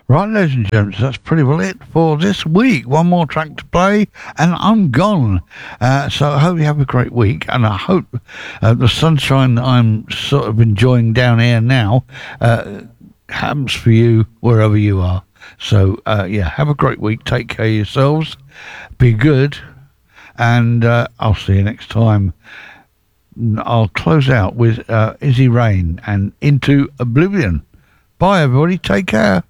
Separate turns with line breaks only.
Right, ladies and gents, that's pretty well it for this week. One more track to play, and I'm gone. So I hope you have a great week, and I hope the sunshine that I'm sort of enjoying down here now happens for you wherever you are. So, yeah, have a great week. Take care of yourselves. Be good, and I'll see you next time. I'll close out with Izzy Rain and Into Oblivion. Bye, everybody. Take care.